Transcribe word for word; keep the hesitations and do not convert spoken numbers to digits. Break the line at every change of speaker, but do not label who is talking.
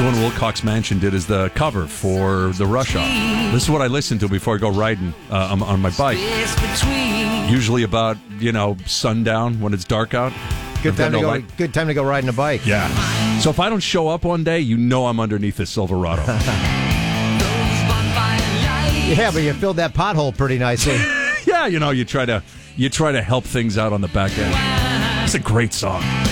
one Wilcox Mansion did is the cover for the Rush album. This is what I listen to before I go riding uh, on, on my bike. Usually about, you know, sundown when it's dark out.
Good time to go. Light. Good time to go riding a bike.
Yeah. So if I don't show up one day, you know I'm underneath this Silverado.
Yeah, but you filled that pothole pretty nicely.
Yeah, you know, you try to you try to help things out on the back end. It's a great song.